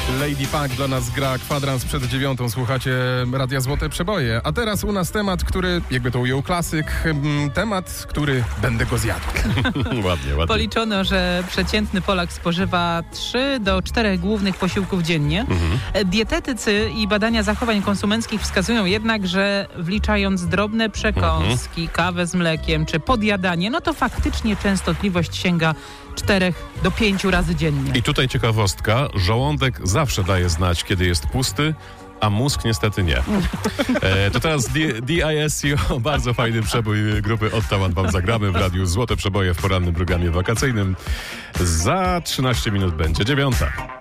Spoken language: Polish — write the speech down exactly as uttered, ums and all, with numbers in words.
Lady Punk dla nas gra kwadrans przed dziewiątą. Słuchacie Radia Złote Przeboje. A teraz u nas temat, który, jakby to ujął klasyk, temat, który będę go zjadł. ładnie, ładnie. Policzono, że przeciętny Polak spożywa trzy do czterech głównych posiłków dziennie. Mhm. Dietetycy i badania zachowań konsumenckich wskazują jednak, że wliczając drobne przekąski, mhm. kawę z mlekiem czy podjadanie, no to faktycznie częstotliwość sięga czterech do pięciu razy dziennie. I tutaj ciekawostka, żołądek zawsze daje znać, kiedy jest pusty, a mózg niestety nie. E, to teraz D I S C, bardzo fajny przebój grupy Ottawa wam zagramy w radiu Złote Przeboje w porannym programie wakacyjnym. Za trzynaście minut będzie dziewiąta.